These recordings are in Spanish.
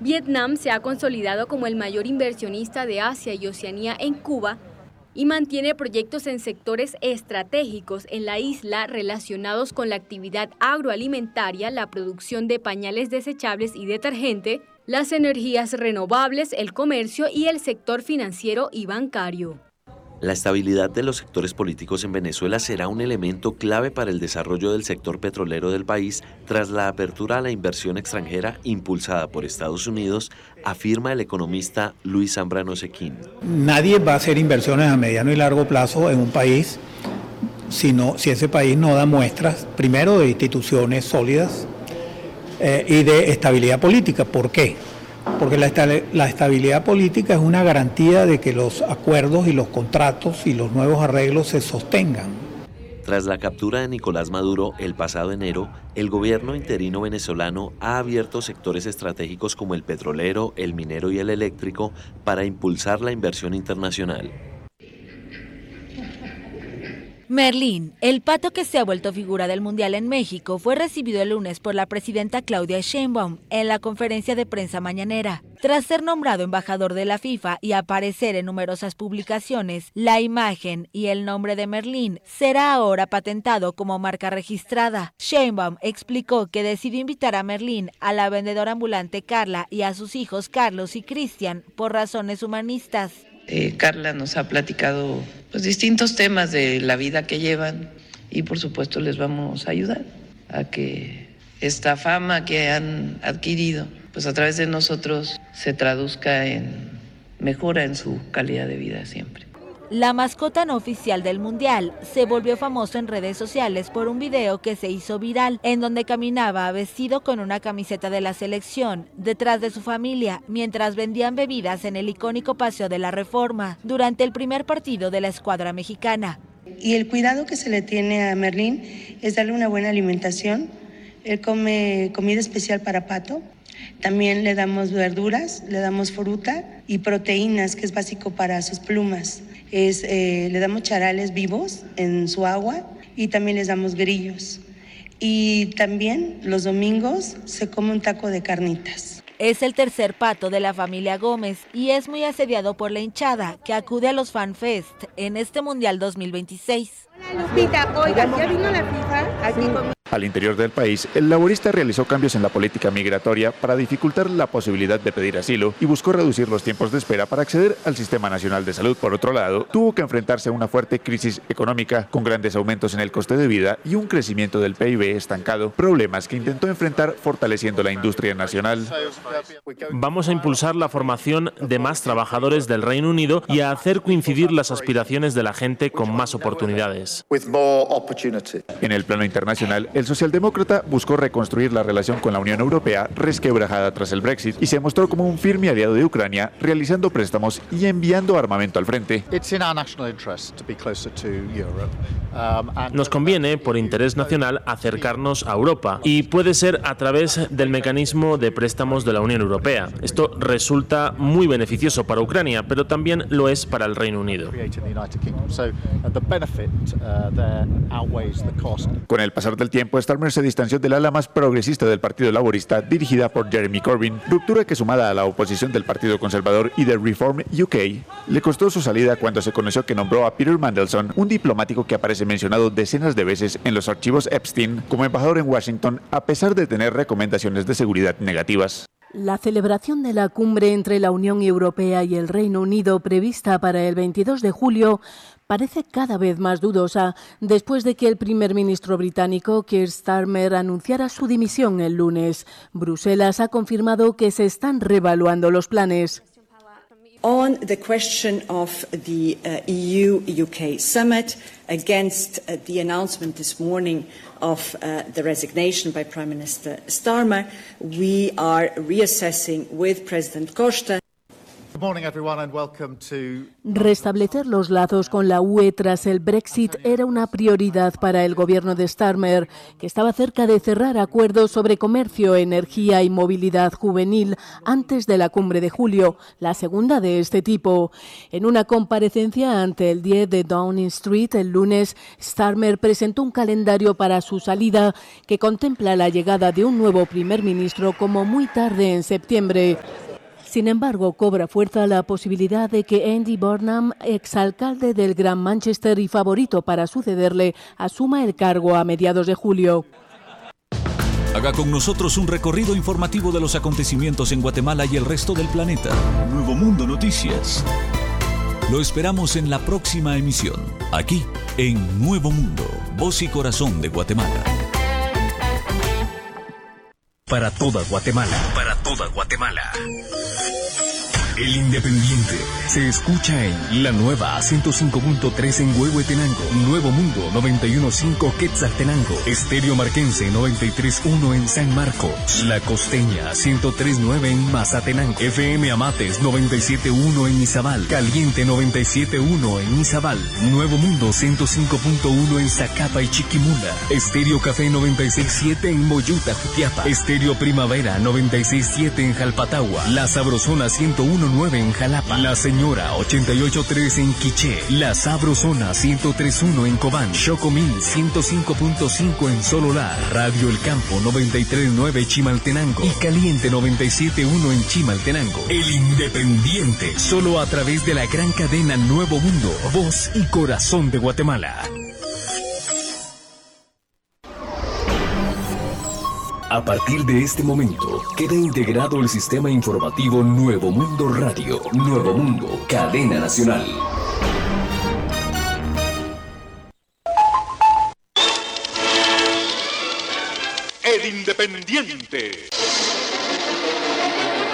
Vietnam se ha consolidado como el mayor inversionista de Asia y Oceanía en Cuba y mantiene proyectos en sectores estratégicos en la isla relacionados con la actividad agroalimentaria, la producción de pañales desechables y detergente, las energías renovables, el comercio y el sector financiero y bancario. La estabilidad de los sectores políticos en Venezuela será un elemento clave para el desarrollo del sector petrolero del país tras la apertura a la inversión extranjera impulsada por Estados Unidos, afirma el economista Luis Zambrano Sequín. Nadie va a hacer inversiones a mediano y largo plazo en un país si ese país no da muestras, primero, de instituciones sólidas y de estabilidad política. ¿Por qué? Porque la estabilidad política es una garantía de que los acuerdos y los contratos y los nuevos arreglos se sostengan. Tras la captura de Nicolás Maduro el pasado enero, el gobierno interino venezolano ha abierto sectores estratégicos como el petrolero, el minero y el eléctrico para impulsar la inversión internacional. Merlín, el pato que se ha vuelto figura del Mundial en México, fue recibido el lunes por la presidenta Claudia Sheinbaum en la conferencia de prensa mañanera. Tras ser nombrado embajador de la FIFA y aparecer en numerosas publicaciones, la imagen y el nombre de Merlín será ahora patentado como marca registrada. Sheinbaum explicó que decidió invitar a Merlín, a la vendedora ambulante Carla y a sus hijos Carlos y Cristian por razones humanistas. Carla nos ha platicado distintos temas de la vida que llevan y por supuesto les vamos a ayudar a que esta fama que han adquirido a través de nosotros se traduzca en mejora en su calidad de vida siempre. La mascota no oficial del Mundial se volvió famoso en redes sociales por un video que se hizo viral, en donde caminaba vestido con una camiseta de la selección, detrás de su familia, mientras vendían bebidas en el icónico Paseo de la Reforma, durante el primer partido de la escuadra mexicana. Y el cuidado que se le tiene a Merlín es darle una buena alimentación. Él come comida especial para pato. También le damos verduras, le damos fruta y proteínas, que es básico para sus plumas. Le damos charales vivos en su agua y también les damos grillos. Y también los domingos se come un taco de carnitas. Es el tercer pato de la familia Gómez y es muy asediado por la hinchada que acude a los FanFest en este Mundial 2026. Hola Lupita, oiga, ¿ya vino la FIFA aquí conmigo? Al interior del país, el laborista realizó cambios en la política migratoria para dificultar la posibilidad de pedir asilo y buscó reducir los tiempos de espera para acceder al Sistema Nacional de Salud. Por otro lado, tuvo que enfrentarse a una fuerte crisis económica, con grandes aumentos en el coste de vida y un crecimiento del PIB estancado, problemas que intentó enfrentar fortaleciendo la industria nacional. Vamos a impulsar la formación de más trabajadores del Reino Unido y a hacer coincidir las aspiraciones de la gente con más oportunidades. En el plano internacional, el socialdemócrata buscó reconstruir la relación con la Unión Europea resquebrajada tras el Brexit y se mostró como un firme aliado de Ucrania, realizando préstamos y enviando armamento al frente. Nos conviene, por interés nacional, acercarnos a Europa y puede ser a través del mecanismo de préstamos de la Unión Europea. Esto resulta muy beneficioso para Ucrania, pero también lo es para el Reino Unido. Con el pasar del tiempo, Starmer se distanció del ala más progresista del Partido Laborista, dirigida por Jeremy Corbyn, ruptura que, sumada a la oposición del Partido Conservador y de Reform UK, le costó su salida cuando se conoció que nombró a Peter Mandelson, un diplomático que aparece mencionado decenas de veces en los archivos Epstein, como embajador en Washington, a pesar de tener recomendaciones de seguridad negativas. La celebración de la cumbre entre la Unión Europea y el Reino Unido, prevista para el 22 de julio, parece cada vez más dudosa después de que el primer ministro británico Keir Starmer anunciara su dimisión el lunes. Bruselas ha confirmado que se están reevaluando los planes. On the question of the EU-UK summit, against the announcement this morning of the resignation by Prime Minister Starmer, we are reassessing with President Costa. Restablecer los lazos con la UE tras el Brexit era una prioridad para el gobierno de Starmer, que estaba cerca de cerrar acuerdos sobre comercio, energía y movilidad juvenil antes de la cumbre de julio, la segunda de este tipo. En una comparecencia ante el 10 de Downing Street el lunes, Starmer presentó un calendario para su salida que contempla la llegada de un nuevo primer ministro como muy tarde en septiembre. Sin embargo, cobra fuerza la posibilidad de que Andy Burnham, exalcalde del Gran Manchester y favorito para sucederle, asuma el cargo a mediados de julio. Haga con nosotros un recorrido informativo de los acontecimientos en Guatemala y el resto del planeta. Nuevo Mundo Noticias. Lo esperamos en la próxima emisión, aquí en Nuevo Mundo, voz y corazón de Guatemala. Para toda Guatemala. Para toda Guatemala. El Independiente se escucha en la nueva 105.3 en Huehuetenango, Nuevo Mundo 91.5 Quetzaltenango, Estéreo Marquense 93.1 en San Marcos, La Costeña 103.9 en Mazatenango, FM Amates 97.1 en Izabal, Caliente 97.1 en Izabal, Nuevo Mundo 105.1 en Zacapa y Chiquimula, Estéreo Café 96.7 en Moyuta, Jutiapa, Estéreo Primavera 96.7 en Jalpatagua, La Sabrosona 101.9 en Jalapa, La Señora 88.3 en Quiché, La Sabrosona 103.1 en Cobán, Chocomil 105.5 en Sololá, Radio El Campo 93.9 Chimaltenango y Caliente 97.1 en Chimaltenango. El Independiente, solo a través de la gran cadena Nuevo Mundo, voz y corazón de Guatemala. A partir de este momento, queda integrado el sistema informativo Nuevo Mundo Radio, Nuevo Mundo, cadena nacional. El Independiente.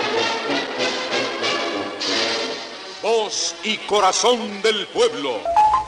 Voz y corazón del pueblo.